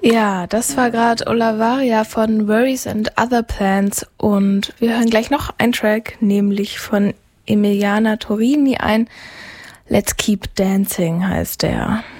Ja, das war gerade Olavaria von Worries and Other Plans und wir hören gleich noch einen Track, nämlich von Emiliana Torini, ein Let's Keep Dancing heißt der.